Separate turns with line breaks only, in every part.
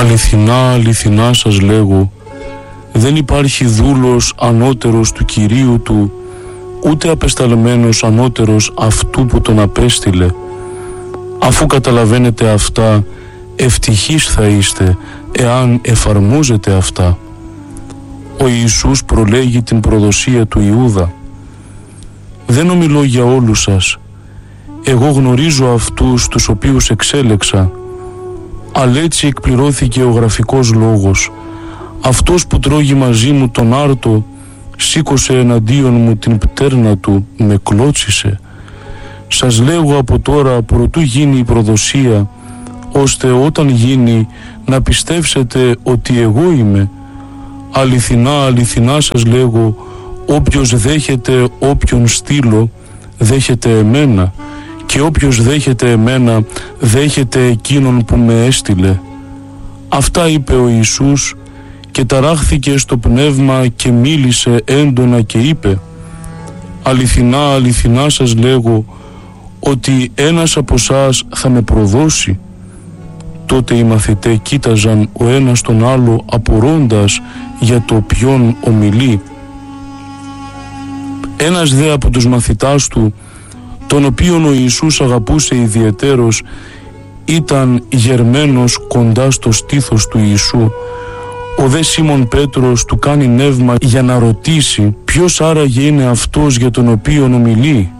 Αληθινά, αληθινά σας λέγω, δεν υπάρχει δούλος ανώτερος του Κυρίου του, ούτε απεσταλμένος ανώτερος αυτού που τον απέστειλε. Αφού καταλαβαίνετε αυτά, ευτυχείς θα είστε εάν εφαρμόζετε αυτά. Ο Ιησούς προλέγει την προδοσία του Ιούδα. Δεν ομιλώ για όλους σας. Εγώ γνωρίζω αυτούς τους οποίους εξέλεξα. Αλλά έτσι εκπληρώθηκε ο γραφικός λόγος. Αυτός που τρώγει μαζί μου τον άρτο, σήκωσε εναντίον μου την πτέρνα του, με κλώτσισε. Σας λέγω από τώρα, προτού γίνει η προδοσία, ώστε όταν γίνει να πιστεύσετε ότι εγώ είμαι. Αληθινά, αληθινά σας λέγω, όποιος δέχεται όποιον στείλω, δέχεται εμένα, και όποιος δέχεται εμένα, δέχεται εκείνον που με έστειλε. Αυτά είπε ο Ιησούς και ταράχθηκε στο πνεύμα και μίλησε έντονα και είπε: αληθινά, αληθινά σας λέγω, ότι ένας από εσάς θα με προδώσει. Τότε οι μαθητές κοίταζαν ο ένας τον άλλο απορώντας για το ποιον ομιλεί. Ένας δε από τους μαθητάς του, τον οποίον ο Ιησούς αγαπούσε ιδιαιτέρως, ήταν γερμένος κοντά στο στήθος του Ιησού. Ο δε Σίμων Πέτρος του κάνει νεύμα για να ρωτήσει ποιος άραγε είναι αυτός για τον οποίον ομιλεί.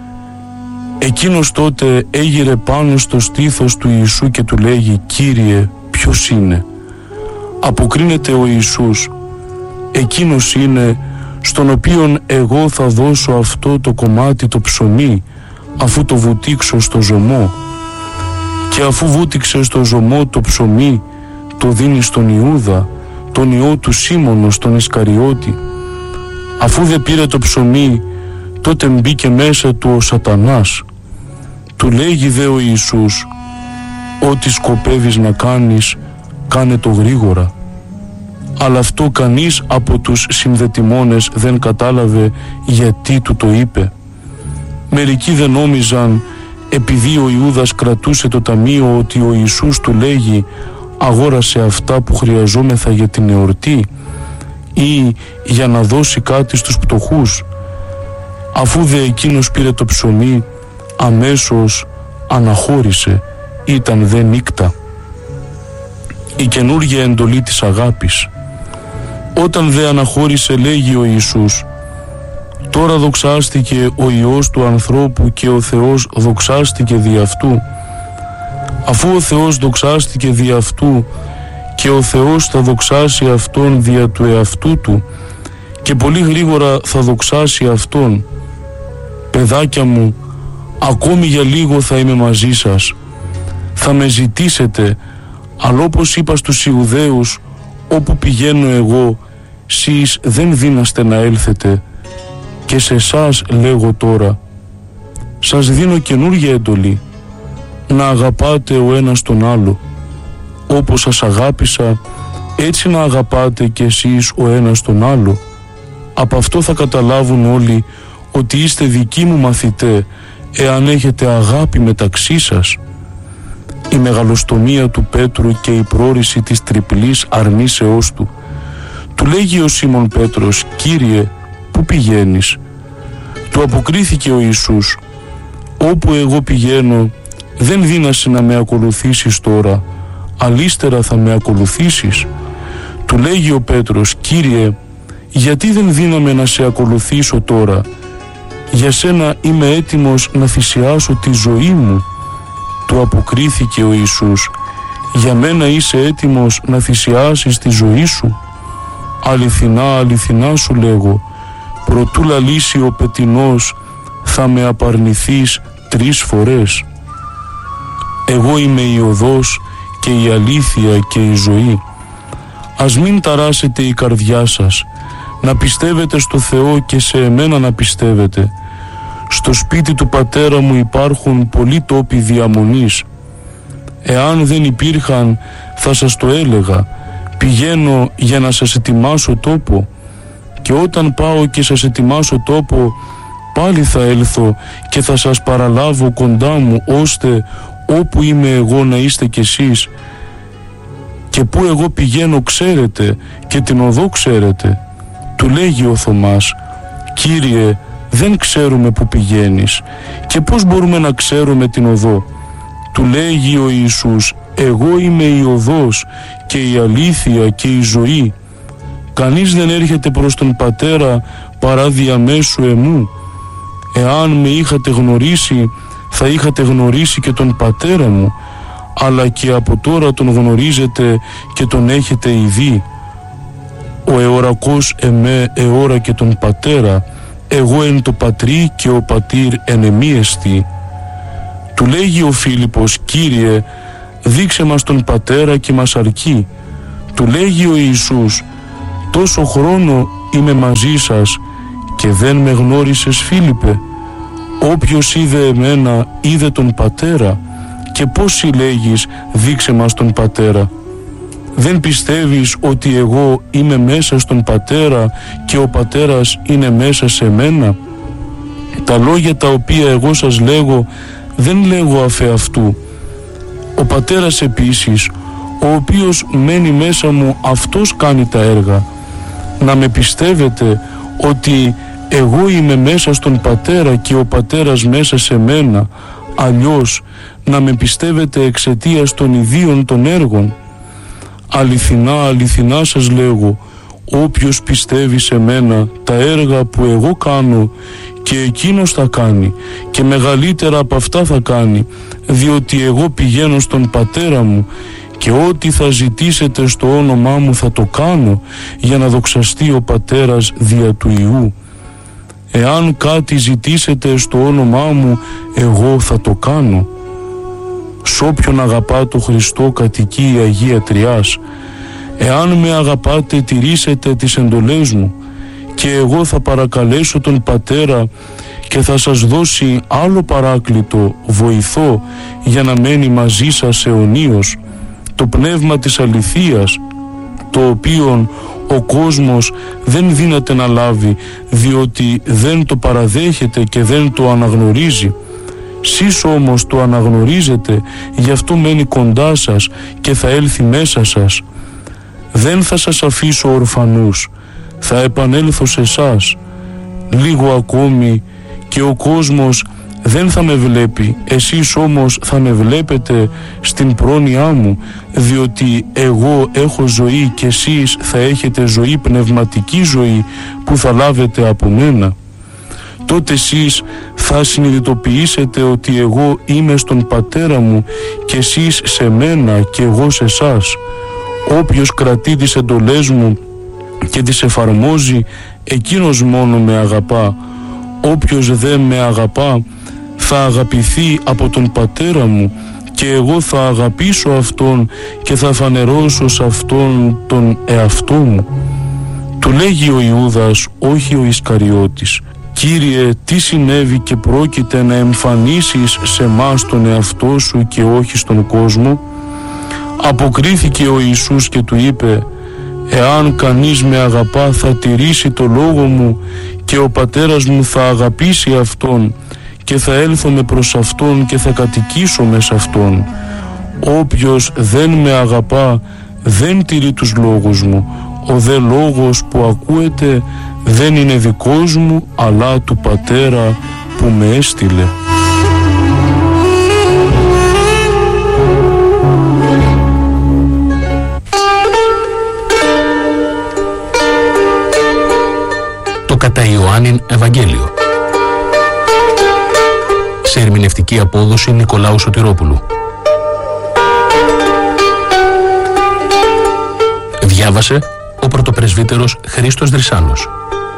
Εκείνος τότε έγειρε πάνω στο στήθος του Ιησού και του λέγει: Κύριε, ποιος είναι? Αποκρίνεται ο Ιησούς: εκείνος είναι στον οποίον εγώ θα δώσω αυτό το κομμάτι το ψωμί, αφού το βουτήξω στο ζωμό. Και αφού βούτυξε στο ζωμό το ψωμί, το δίνει στον Ιούδα, τον ιό του Σίμωνος, τον Ισκαριώτη. Αφού δε πήρε το ψωμί, τότε μπήκε μέσα του ο Σατανάς. Του λέγει δε ο Ιησούς: ό,τι σκοπεύεις να κάνεις, κάνε το γρήγορα. Αλλά αυτό κανείς από τους συνδετημόνες δεν κατάλαβε γιατί του το είπε. Μερικοί δεν νόμιζαν, επειδή ο Ιούδας κρατούσε το ταμείο, ότι ο Ιησούς του λέγει: αγόρασε αυτά που χρειαζόμεθα για την εορτή, ή για να δώσει κάτι στους πτωχούς. Αφού δε εκείνος πήρε το ψωμί, αμέσως αναχώρησε, ήταν δε νύκτα. Η καινούργια εντολή της αγάπης. Όταν δε αναχώρησε, λέγει ο Ιησούς: τώρα δοξάστηκε ο Υιός του ανθρώπου και ο Θεός δοξάστηκε δι' αυτού. Αφού ο Θεός δοξάστηκε δι' αυτού, και ο Θεός θα δοξάσει αυτόν δια του εαυτού του, και πολύ γρήγορα θα δοξάσει αυτόν. Παιδάκια μου, ακόμη για λίγο θα είμαι μαζί σας. Θα με ζητήσετε, αλλά όπως είπα στους Ιουδαίους, όπου πηγαίνω εγώ, σεις δεν δύναστε να έλθετε, και σε εσάς λέγω τώρα. Σας δίνω καινούργια εντολή, να αγαπάτε ο ένας τον άλλο. Όπως σας αγάπησα, έτσι να αγαπάτε και εσείς ο ένας τον άλλο. Από αυτό θα καταλάβουν όλοι ότι είστε δικοί μου μαθητές, εάν έχετε αγάπη μεταξύ σας. Η μεγαλοστομία του Πέτρου και η πρόρηση της τριπλής αρνήσεώς του. Του λέγει ο Σίμων Πέτρος: Κύριε, πού πηγαίνεις? Του αποκρίθηκε ο Ιησούς: όπου εγώ πηγαίνω, δεν δύνασαι να με ακολουθήσεις τώρα, αλλά ύστερα θα με ακολουθήσεις. Του λέγει ο Πέτρος: Κύριε, γιατί δεν δύναμαι να σε ακολουθήσω τώρα? Για σένα είμαι έτοιμος να θυσιάσω τη ζωή μου. Του αποκρίθηκε ο Ιησούς: για μένα είσαι έτοιμος να θυσιάσεις τη ζωή σου? Αληθινά, αληθινά σου λέγω, προτού λαλήσει ο πετεινός, θα με απαρνηθείς 3 φορές. Εγώ είμαι η οδός και η αλήθεια και η ζωή. Ας μην ταράσετε η καρδιά σας, να πιστεύετε στο Θεό και σε εμένα να πιστεύετε. Στο σπίτι του πατέρα μου υπάρχουν πολλοί τόποι διαμονής. Εάν δεν υπήρχαν, θα σας το έλεγα. Πηγαίνω για να σας ετοιμάσω τόπο, και όταν πάω και σας ετοιμάσω τόπο, πάλι θα έλθω και θα σας παραλάβω κοντά μου, ώστε όπου είμαι εγώ να είστε κι εσείς, και πού εγώ πηγαίνω ξέρετε και την οδό ξέρετε. Του λέγει ο Θωμάς, Κύριε, δεν ξέρουμε που πηγαίνεις και πώς μπορούμε να ξέρουμε την οδό. Του λέγει ο Ιησούς, εγώ είμαι η οδός και η αλήθεια και η ζωή. Κανείς δεν έρχεται προς τον Πατέρα παρά διαμέσου εμού. Εάν με είχατε γνωρίσει, θα είχατε γνωρίσει και τον Πατέρα μου, αλλά και από τώρα τον γνωρίζετε και τον έχετε ειδεί. Ο εωρακός εμέ εώρα και τον Πατέρα, εγώ εν το Πατρί και ο Πατήρ εν εμεί εστι. Του λέγει ο Φίλιππος, Κύριε, δείξε μας τον Πατέρα και μας αρκεί. Του λέγει ο Ιησούς, τόσο χρόνο είμαι μαζί σας και δεν με γνώρισες, Φίλιππε? Όποιος είδε εμένα είδε τον Πατέρα, και πώς συλλέγεις δείξε μας τον Πατέρα? Δεν πιστεύεις ότι εγώ είμαι μέσα στον Πατέρα και ο Πατέρας είναι μέσα σε μένα? Τα λόγια τα οποία εγώ σας λέγω δεν λέγω αφ' αυτού. Ο Πατέρας επίσης, ο οποίος μένει μέσα μου, αυτός κάνει τα έργα. Να με πιστεύετε ότι εγώ είμαι μέσα στον Πατέρα και ο Πατέρας μέσα σε μένα, αλλιώς να με πιστεύετε εξαιτίας των ιδίων των έργων. Αληθινά, αληθινά σας λέγω, όποιος πιστεύει σε μένα, τα έργα που εγώ κάνω και εκείνος θα κάνει και μεγαλύτερα από αυτά θα κάνει, διότι εγώ πηγαίνω στον Πατέρα μου και ό,τι θα ζητήσετε στο όνομά μου θα το κάνω, για να δοξαστεί ο Πατέρας δια του Υιού. Εάν κάτι ζητήσετε στο όνομά μου, εγώ θα το κάνω. Σ' όποιον αγαπά το Χριστό κατοικεί η Αγία Τριάς. Εάν με αγαπάτε, τηρήσετε τις εντολές μου, και εγώ θα παρακαλέσω τον Πατέρα και θα σας δώσει άλλο παράκλητο, βοηθό, για να μένει μαζί σας αιωνίως, το πνεύμα της αληθείας, το οποίον ο κόσμος δεν δύναται να λάβει, διότι δεν το παραδέχεται και δεν το αναγνωρίζει. Σεις όμως το αναγνωρίζετε, γι' αυτό μένει κοντά σας και θα έλθει μέσα σας. Δεν θα σας αφήσω ορφανούς, θα επανέλθω σε εσάς. Λίγο ακόμη και ο κόσμος δεν θα με βλέπει, εσείς όμως θα με βλέπετε στην πρόνοιά μου, διότι εγώ έχω ζωή και εσείς θα έχετε ζωή, πνευματική ζωή, που θα λάβετε από μένα. Τότε εσείς θα συνειδητοποιήσετε ότι εγώ είμαι στον Πατέρα μου και εσείς σε μένα και εγώ σε εσάς. Όποιος κρατεί τις εντολές μου και τις εφαρμόζει, εκείνος μόνο με αγαπά. Όποιος δεν με αγαπά θα αγαπηθεί από τον Πατέρα μου, και εγώ θα αγαπήσω αυτόν και θα φανερώσω σε αυτόν τον εαυτό μου. Του λέγει ο Ιούδας, όχι ο Ισκαριώτης, Κύριε, τι συνέβη και πρόκειται να εμφανίσεις σε μας τον εαυτό σου και όχι στον κόσμο? Αποκρίθηκε ο Ιησούς και του είπε, εάν κανείς με αγαπά θα τηρήσει το λόγο μου, και ο Πατέρας μου θα αγαπήσει αυτόν και θα έλθουμε προς αυτόν και θα κατοικήσουμε σε αυτόν. Όποιος δεν με αγαπά δεν τηρεί τους λόγους μου. Ο δε λόγος που ακούετε δεν είναι δικός μου, αλλά του Πατέρα που με έστειλε.
Το κατά Ιωάννην Ευαγγέλιο. Σε ερμηνευτική απόδοση Νικολάου Σωτηρόπουλου. Διάβασε ο πρωτοπρεσβύτερος Χρήστος Δρυσάνος.